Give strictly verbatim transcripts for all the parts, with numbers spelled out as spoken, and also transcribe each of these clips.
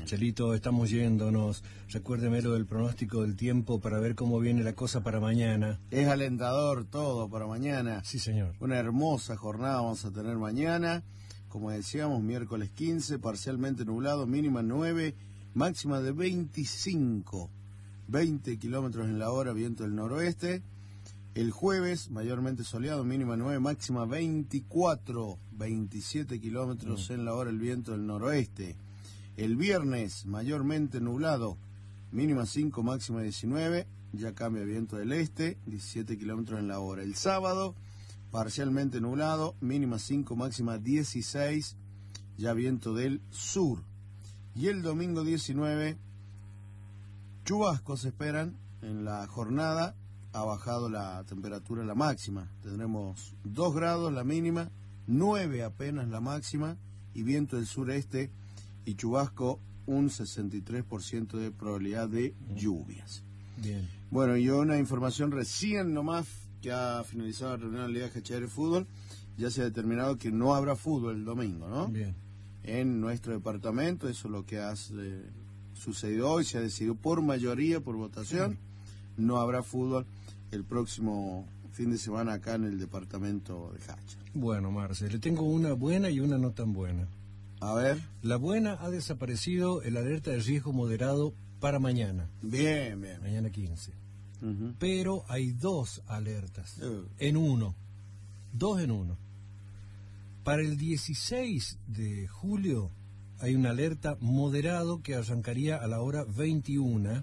Chelito, estamos yéndonos. Recuérdeme lo del pronóstico del tiempo para ver cómo viene la cosa para mañana. Es alentador todo para mañana. Sí, señor. Una hermosa jornada vamos a tener mañana. Como decíamos, miércoles quince, parcialmente nublado, mínima nueve, máxima de veinticinco. veinte kilómetros en la hora, viento del noroeste. El jueves, mayormente soleado, mínima nueve, máxima veinticuatro, veintisiete kilómetros mm. en la hora, el viento del noroeste. El viernes, mayormente nublado, mínima cinco, máxima diecinueve, ya cambia viento del este, diecisiete kilómetros en la hora. El sábado, parcialmente nublado, mínima cinco, máxima dieciséis, ya viento del sur. Y el domingo diecinueve, chubascos se esperan en la jornada. Ha bajado la temperatura, la máxima. Tendremos dos grados la mínima, nueve apenas la máxima, y viento del sureste y chubasco, un sesenta y tres por ciento de probabilidad de lluvias. Bien. Bueno, y una información recién nomás que ha finalizado la reunión de la Liga G H R de Fútbol, ya se ha determinado que no habrá fútbol el domingo, ¿no? Bien. En nuestro departamento, eso es lo que ha eh, sucedido hoy, se ha decidido por mayoría, por votación, mm. no habrá fútbol el próximo fin de semana acá en el departamento de Hacha. Bueno, Marce, le tengo una buena y una no tan buena. A ver. La buena, ha desaparecido el alerta de riesgo moderado para mañana. Bien, bien. Mañana quince. Uh-huh. Pero hay dos alertas uh. en uno. Dos en uno. Para el dieciséis de julio hay una alerta moderado que arrancaría a la hora veintiuna.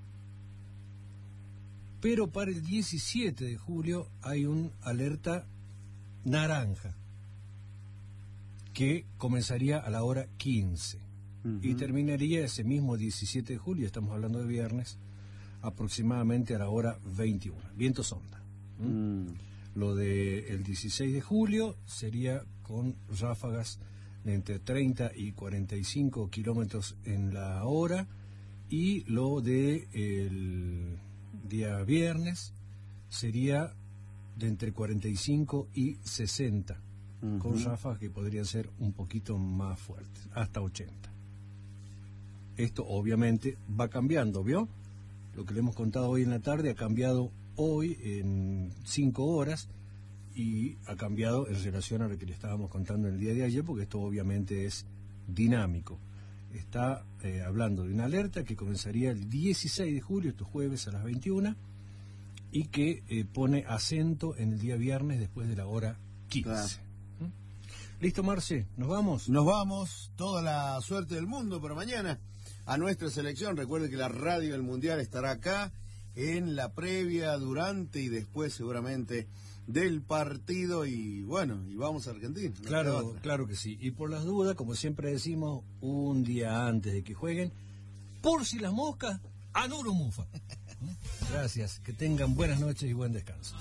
Pero para el diecisiete de julio hay un alerta naranja que comenzaría a la hora quince uh-huh. y terminaría ese mismo diecisiete de julio, estamos hablando de viernes, aproximadamente a la hora veintiuna. Viento sonda. ¿Mm? Mm. Lo del dieciséis de julio sería con ráfagas de entre treinta y cuarenta y cinco kilómetros en la hora, y lo de el día viernes sería de entre cuarenta y cinco y sesenta, uh-huh. con ráfagas que podrían ser un poquito más fuertes, hasta ochenta. Esto obviamente va cambiando, ¿vio? Lo que le hemos contado hoy en la tarde ha cambiado hoy en cinco horas y ha cambiado en relación a lo que le estábamos contando en el día de ayer, porque esto obviamente es dinámico. Está eh, hablando de una alerta que comenzaría el dieciséis de julio, estos jueves a las veintiuna, y que eh, pone acento en el día viernes después de la hora quince. Claro. ¿Mm? ¿Listo, Marce? ¿Nos vamos? Nos vamos. Toda la suerte del mundo para mañana a nuestra selección. Recuerde que la radio del Mundial estará acá en la previa, durante y después seguramente del partido, y bueno, y vamos a Argentina. No claro, claro que sí. Y por las dudas, como siempre decimos, un día antes de que jueguen, por si las moscas, Anuro Mufa. Gracias, que tengan buenas noches y buen descanso.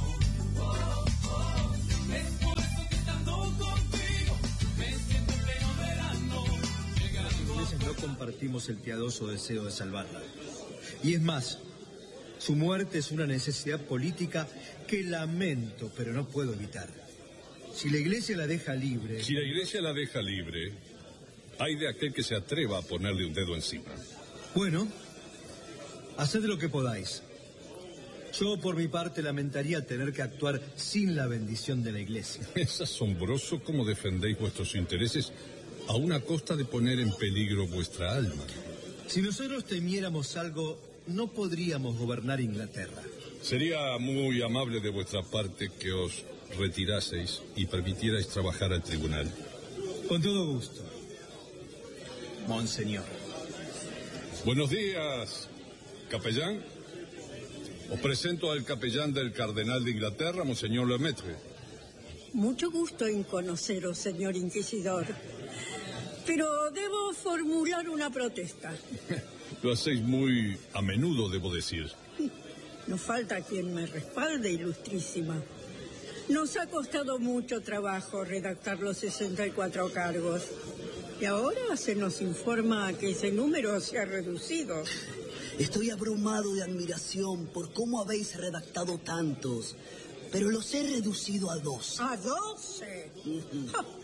Los ingleses no compartimos el piadoso deseo de salvarla. Y es más, su muerte es una necesidad política que lamento, pero no puedo evitar. Si la Iglesia la deja libre... Si la Iglesia la deja libre, hay de aquel que se atreva a ponerle un dedo encima. Bueno, haced lo que podáis. Yo, por mi parte, lamentaría tener que actuar sin la bendición de la Iglesia. Es asombroso cómo defendéis vuestros intereses a una costa de poner en peligro vuestra alma. Si nosotros temiéramos algo, no podríamos gobernar Inglaterra. Sería muy amable de vuestra parte que os retiraseis y permitierais trabajar al tribunal. Con todo gusto, monseñor. Buenos días, capellán. Os presento al capellán del cardenal de Inglaterra, monseñor Lemaitre. Mucho gusto en conoceros, señor inquisidor. Pero debo formular una protesta. Lo hacéis muy a menudo, debo decir. No falta quien me respalde, ilustrísima. Nos ha costado mucho trabajo redactar los sesenta y cuatro cargos. Y ahora se nos informa que ese número se ha reducido. Estoy abrumado de admiración por cómo habéis redactado tantos, pero los he reducido a doce. ¿A doce? Uh-huh. Ja,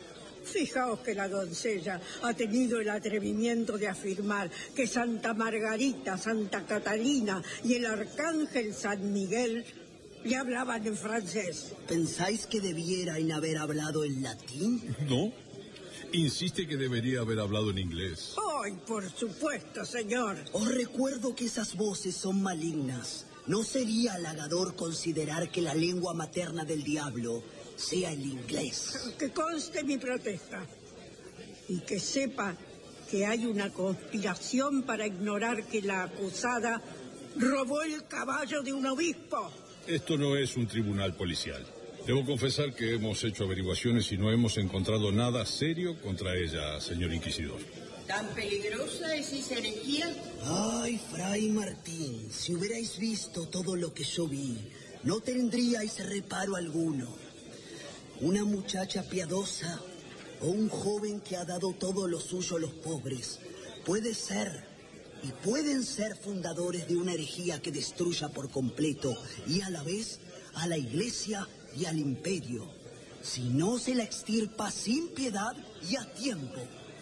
Fijaos que la doncella ha tenido el atrevimiento de afirmar que Santa Margarita, Santa Catalina y el arcángel San Miguel le hablaban en francés. ¿Pensáis que debieran haber hablado en latín? No. Insiste que debería haber hablado en inglés. ¡Ay, por supuesto, señor! Os recuerdo que esas voces son malignas. ¿No sería halagador considerar que la lengua materna del diablo sea el inglés? Que conste mi protesta. Y que sepa que hay una conspiración para ignorar que la acusada robó el caballo de un obispo. Esto no es un tribunal policial. Debo confesar que hemos hecho averiguaciones y no hemos encontrado nada serio contra ella, señor inquisidor. ¿Tan peligrosa es esa herejía? Ay, Fray Martín, si hubierais visto todo lo que yo vi, no tendríais reparo alguno. Una muchacha piadosa o un joven que ha dado todo lo suyo a los pobres puede ser y pueden ser fundadores de una herejía que destruya por completo y a la vez a la Iglesia y al imperio, si no se la extirpa sin piedad y a tiempo.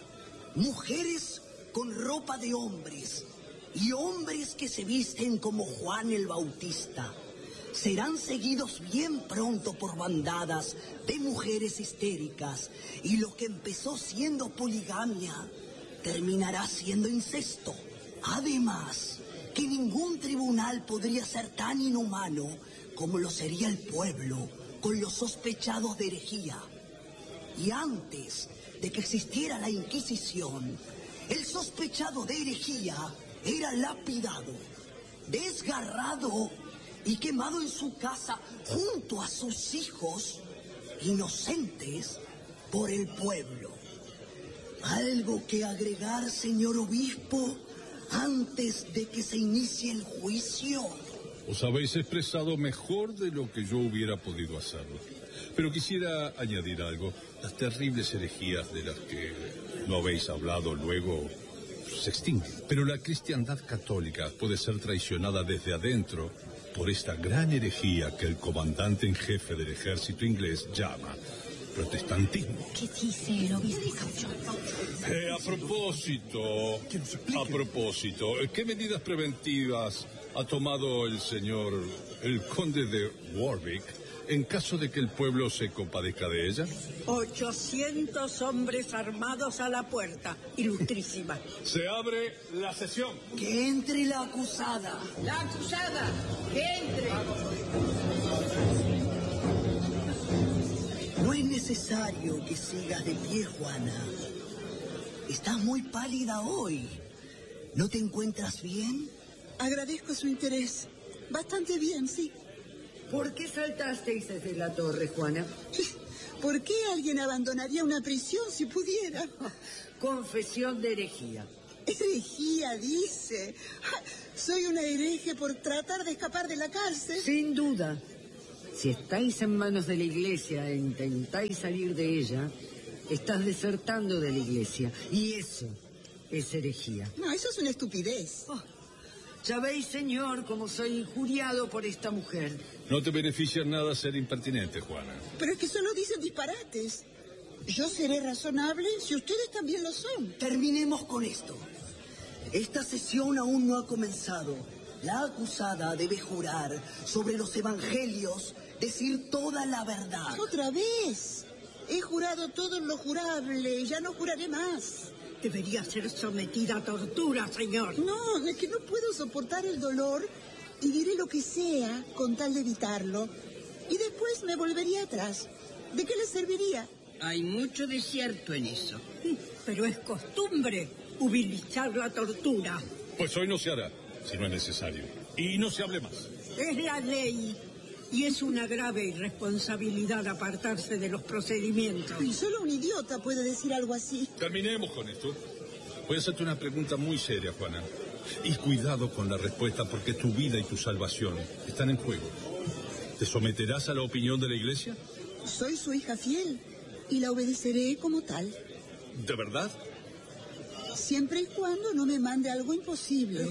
Mujeres con ropa de hombres y hombres que se visten como Juan el Bautista serán seguidos bien pronto por bandadas de mujeres histéricas, y lo que empezó siendo poligamia terminará siendo incesto. Además, que ningún tribunal podría ser tan inhumano como lo sería el pueblo con los sospechados de herejía. Y antes de que existiera la Inquisición, el sospechado de herejía era lapidado, desgarrado y quemado en su casa junto a sus hijos inocentes por el pueblo. ¿Algo que agregar, señor obispo, antes de que se inicie el juicio? Os habéis expresado mejor de lo que yo hubiera podido hacerlo. Pero quisiera añadir algo. Las terribles herejías de las que no habéis hablado luego se extinguen. Pero la cristiandad católica puede ser traicionada desde adentro por esta gran herejía que el comandante en jefe del ejército inglés llama protestantismo. ¿Qué dice el obispo? Eh, a propósito, a propósito, ¿qué medidas preventivas ha tomado el señor, el conde de Warwick, en caso de que el pueblo se compadezca de ella? ochocientos hombres armados a la puerta, ilustrísima. Se abre la sesión. Que entre la acusada. ¡La acusada! ¡Que entre! No es necesario que sigas de pie, Juana. Estás muy pálida hoy. ¿No te encuentras bien? Agradezco su interés. Bastante bien, sí. ¿Por qué saltasteis desde la torre, Juana? ¿Por qué alguien abandonaría una prisión si pudiera? Confesión de herejía. Herejía, dice. Soy una hereje por tratar de escapar de la cárcel. Sin duda. Si estáis en manos de la Iglesia e intentáis salir de ella, estás desertando de la Iglesia. Y eso es herejía. No, eso es una estupidez. Oh, ya veis, señor, cómo soy injuriado por esta mujer. No te beneficia en nada ser impertinente, Juana. Pero es que solo dicen disparates. Yo seré razonable si ustedes también lo son. Terminemos con esto. Esta sesión aún no ha comenzado. La acusada debe jurar sobre los evangelios, decir toda la verdad. ¿Otra vez? He jurado todo lo jurable, ya no juraré más. Debería ser sometida a tortura, señor. No, es que no puedo soportar el dolor y diré lo que sea con tal de evitarlo. Y después me volvería atrás. ¿De qué le serviría? Hay mucho de cierto en eso. Pero es costumbre utilizar la tortura. Pues hoy no se hará, si no es necesario. Y no se hable más. Es la ley. Y es una grave irresponsabilidad apartarse de los procedimientos. Y solo un idiota puede decir algo así. Terminemos con esto. Voy a hacerte una pregunta muy seria, Juana. Y cuidado con la respuesta, porque tu vida y tu salvación están en juego. ¿Te someterás a la opinión de la Iglesia? Soy su hija fiel y la obedeceré como tal. ¿De verdad? Siempre y cuando no me mande algo imposible.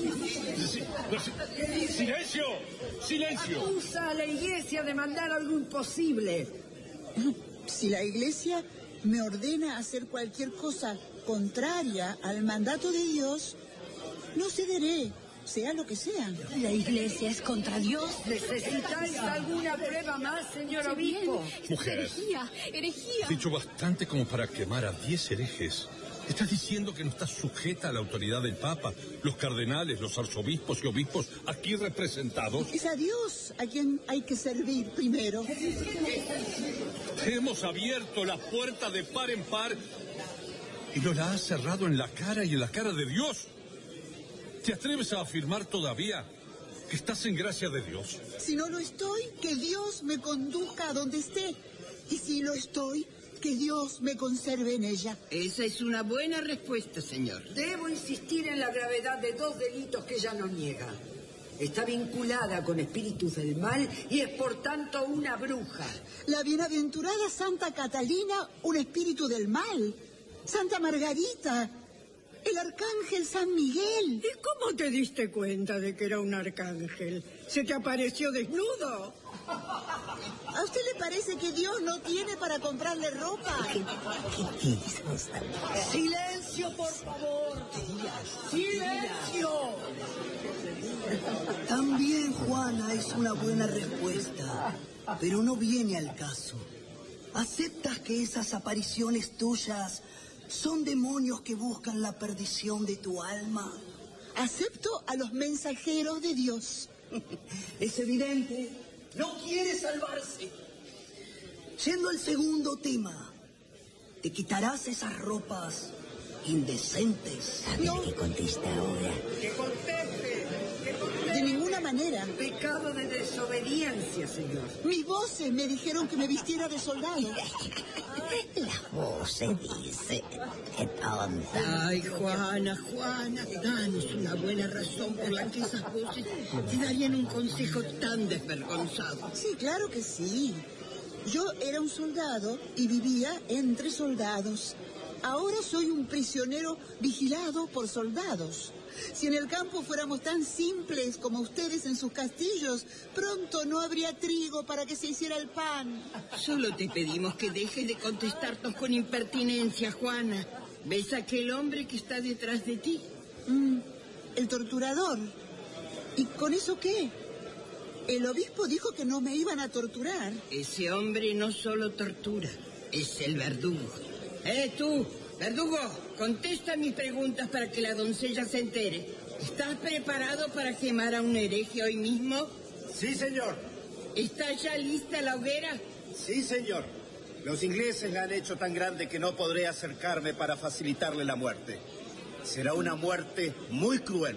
¡Silencio! ¡Silencio! Acusa a la Iglesia de mandar algo imposible. Si la Iglesia me ordena hacer cualquier cosa contraria al mandato de Dios, no cederé, sea lo que sea. La iglesia es contra Dios. ¿Necesitáis alguna prueba más, señor obispo? Mujer, Herejía, herejía. has dicho bastante como para quemar a diez herejes. ¿Estás diciendo que no estás sujeta a la autoridad del Papa, los cardenales, los arzobispos y obispos aquí representados? Es a Dios a quien hay que servir primero. Hemos abierto la puerta de par en par y nos la has cerrado en la cara y en la cara de Dios. ¿Te atreves a afirmar todavía que estás en gracia de Dios? Si no lo estoy, que Dios me conduzca a donde esté. Y si lo estoy, que Dios me conserve en ella. Esa es una buena respuesta, señor. Debo insistir en la gravedad de dos delitos que ella no niega. Está vinculada con espíritus del mal y es por tanto una bruja. La bienaventurada Santa Catalina, un espíritu del mal. Santa Margarita, el arcángel San Miguel. ¿Y cómo te diste cuenta de que era un arcángel? ¿Se te apareció desnudo? ¿A usted le parece que Dios no tiene para comprarle ropa? ¡Silencio, por favor! ¡Silencio! También, Juana, es una buena respuesta, pero no viene al caso. ¿Aceptas que esas apariciones tuyas son demonios que buscan la perdición de tu alma? Acepto a los mensajeros de Dios. Es evidente, no quiere salvarse. Siendo el segundo tema, te quitarás esas ropas indecentes. No. ¿Qué contesta ahora? ¡Que conteste! ¡Que conteste! De ninguna manera. Pecado de desobediencia, señor. Mis voces me dijeron que me vistiera de soldado. Las voces dice, qué tonta. Ay, Juana, Juana, danos una buena razón por la que esas voces te darían un consejo tan desvergonzado. Sí, claro que sí. Yo era un soldado y vivía entre soldados. Ahora soy un prisionero vigilado por soldados. Si en el campo fuéramos tan simples como ustedes en sus castillos, pronto no habría trigo para que se hiciera el pan. Solo te pedimos que dejes de contestarnos con impertinencia, Juana. ¿Ves a aquel hombre que está detrás de ti? Mm, el torturador. ¿Y con eso qué? El obispo dijo que no me iban a torturar. Ese hombre no solo tortura, es el verdugo. ¡Eh, tú! ¡Verdugo! Contesta mis preguntas para que la doncella se entere. ¿Estás preparado para quemar a un hereje hoy mismo? Sí, señor. ¿Está ya lista la hoguera? Sí, señor. Los ingleses la han hecho tan grande que no podré acercarme para facilitarle la muerte. Será una muerte muy cruel.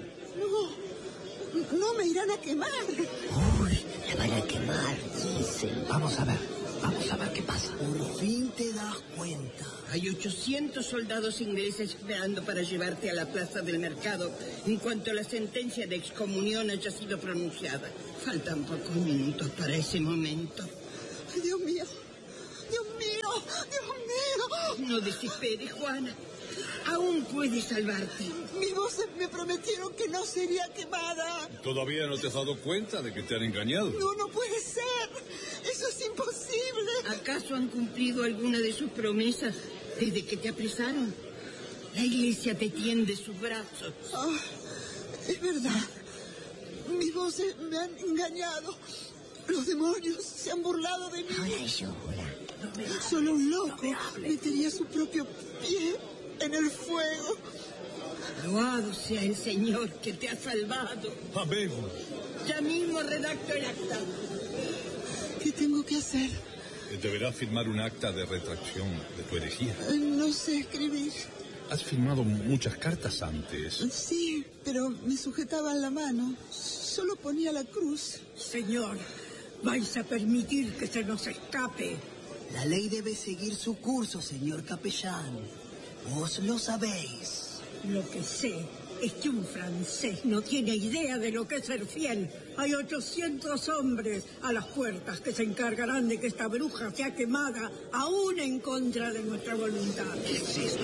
No, no me irán a quemar. Uy, la van a quemar, dice. Vamos a ver, vamos a ver qué pasa. Por fin te das cuenta. Hay ochocientos soldados ingleses esperando para llevarte a la plaza del mercado en cuanto la sentencia de excomunión haya sido pronunciada. Faltan pocos minutos para ese momento. Ay, Dios mío, Dios mío, Dios mío. No desesperes, Juana. Aún puedes salvarte. Mis voces me prometieron que no sería quemada. ¿Todavía no te has dado cuenta de que te han engañado? No, no puede ser. Eso es imposible. ¿Acaso han cumplido alguna de sus promesas desde que te apresaron? La iglesia te tiende sus brazos. Oh, es verdad. Mis voces me han engañado. Los demonios se han burlado de mí. Ahora llora. Solo un loco metería su propio pie en el fuego. Loado sea el Señor que te ha salvado. Amén. Ya mismo redacto el acta. ¿Qué tengo que hacer? Deberás firmar un acta de retracción de tu herejía. No sé escribir. Has firmado muchas cartas antes. Sí, pero me sujetaban la mano. Solo ponía la cruz. Señor, vais a permitir que se nos escape. La ley debe seguir su curso, señor capellán. Vos lo sabéis. Lo que sé es que un francés no tiene idea de lo que es ser fiel. Hay ochocientos hombres a las puertas que se encargarán de que esta bruja sea quemada, aún en contra de nuestra voluntad. ¿Qué es esto?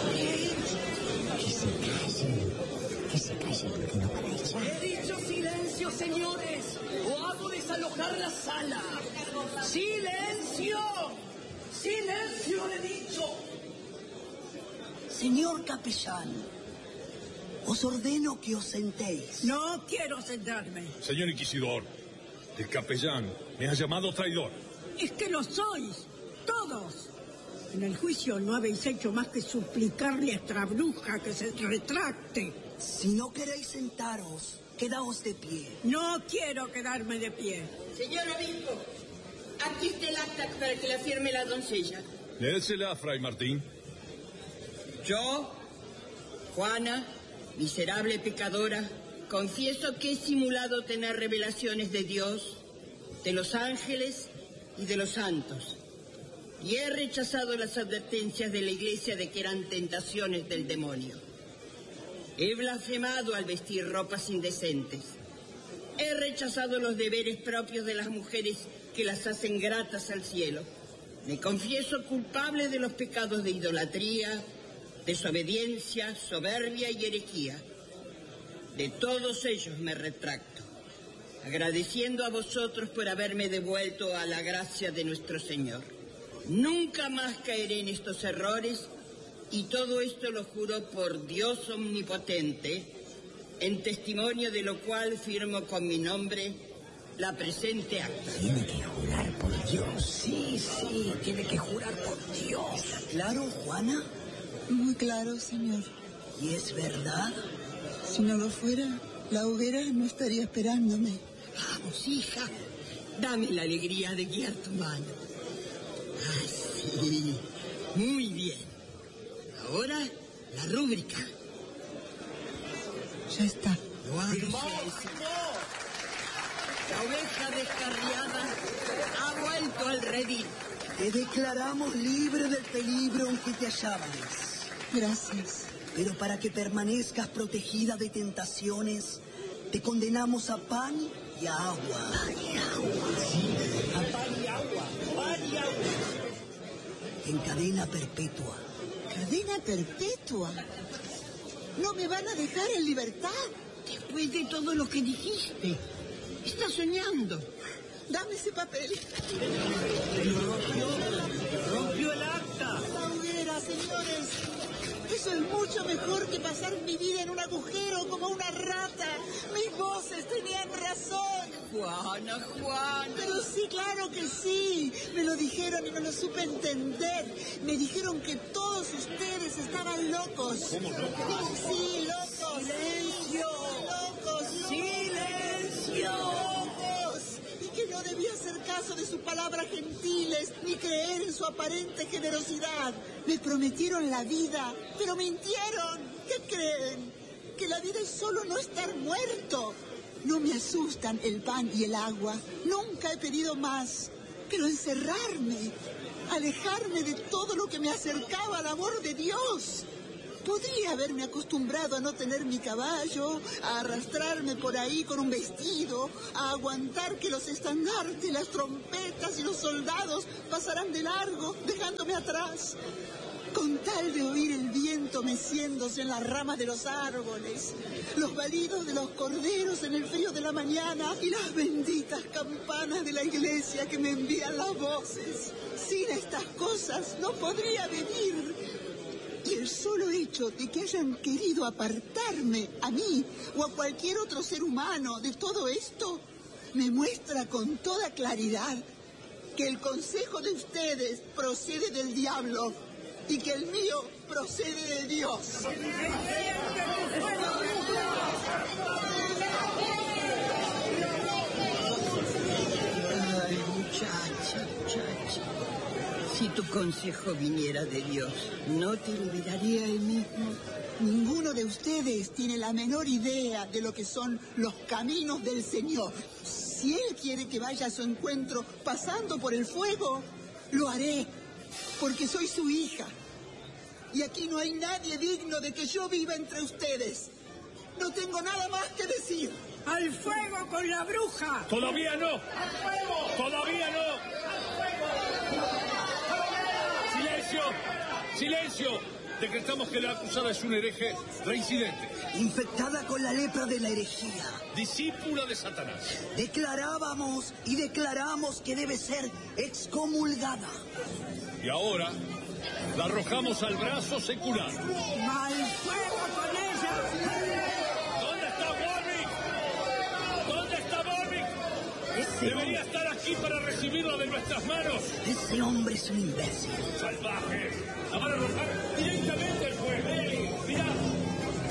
Que se callen. Que se callen porque no para echar. He dicho silencio, señores, o hago desalojar la sala. ¡Silencio! ¡Silencio, he dicho! Señor capellán, os ordeno que os sentéis. No quiero sentarme. Señor inquisidor, el capellán me ha llamado traidor. Es que lo sois, todos. En el juicio no habéis hecho más que suplicarle a esta bruja que se retracte. Si no queréis sentaros, quedaos de pie. No quiero quedarme de pie. Señor obispo, aquí está el acta para que la firme la doncella. Léesela, Fray Martín. Yo, Juana, miserable pecadora, confieso que he simulado tener revelaciones de Dios, de los ángeles y de los santos, y he rechazado las advertencias de la Iglesia de que eran tentaciones del demonio. He blasfemado al vestir ropas indecentes. He rechazado los deberes propios de las mujeres que las hacen gratas al cielo. Me confieso culpable de los pecados de idolatría, desobediencia, soberbia y herejía. De todos ellos me retracto, agradeciendo a vosotros por haberme devuelto a la gracia de nuestro Señor. Nunca más caeré en estos errores, y todo esto lo juro por Dios omnipotente, en testimonio de lo cual firmo con mi nombre la presente acta. Tiene que jurar por Dios. Sí, sí, tiene que jurar por Dios. ¿Está claro, Juana? Muy claro, señor. ¿Y es verdad? Si no lo fuera, la hoguera no estaría esperándome. Vamos, hija, dame la alegría de guiar tu mano. Ah, sí, muy bien. Ahora, la rúbrica. Ya está. Lo hago, la oveja descarriada ha vuelto al redil. Te declaramos libre del peligro en que te hallabas. Gracias. Pero para que permanezcas protegida de tentaciones, te condenamos a pan y a agua. Pan y agua. A pan y agua, pan y agua. En cadena perpetua. ¿Cadena perpetua? ¿No me van a dejar en libertad? Después de todo lo que dijiste, estás soñando. Dame ese papel. Rompió, rompió el acta. La hoguera, señores. Eso es mucho mejor que pasar mi vida en un agujero como una rata. Mis voces tenían razón. Juana, Juana. Pero sí, claro que sí. Me lo dijeron y no lo supe entender. Me dijeron que todos ustedes estaban locos. ¿Cómo locos? Sí, locos. Silencio. Locos. Silencio. Locos. Y que no debía hacer caso de sus palabras gentiles ni creer en su aparente generosidad. Me prometieron la vida, pero mintieron. ¿Qué creen? Que la vida es solo no estar muerto. No me asustan el pan y el agua. Nunca he pedido más. Pero encerrarme, alejarme de todo lo que me acercaba al amor de Dios. Podría haberme acostumbrado a no tener mi caballo, a arrastrarme por ahí con un vestido, a aguantar que los estandartes, las trompetas y los soldados pasaran de largo, dejándome atrás. Con tal de oír el viento meciéndose en las ramas de los árboles, los balidos de los corderos en el frío de la mañana y las benditas campanas de la iglesia que me envían las voces. Sin estas cosas no podría vivir. Y el solo hecho de que hayan querido apartarme a mí o a cualquier otro ser humano de todo esto me muestra con toda claridad que el consejo de ustedes procede del diablo y que el mío procede de Dios. Ay, muchacha, muchacha. Si tu consejo viniera de Dios, ¿no te olvidaría él mismo? Ninguno de ustedes tiene la menor idea de lo que son los caminos del Señor. Si Él quiere que vaya a su encuentro pasando por el fuego, lo haré, porque soy su hija. Y aquí no hay nadie digno de que yo viva entre ustedes. No tengo nada más que decir. ¡Al fuego con la bruja! ¡Todavía no! ¡Todavía no! ¡Silencio! ¡Silencio! Decretamos que la acusada es un hereje reincidente. Infectada con la lepra de la herejía. Discípula de Satanás. Declarábamos y declaramos que debe ser excomulgada. Y ahora La arrojamos al brazo secular. ¡Mal fuego con ella! ¿Dónde está Warwick? ¿Dónde está Warwick? Debería estar aquí para recibirlo de nuestras manos. Ese hombre es un imbécil. ¡Salvaje!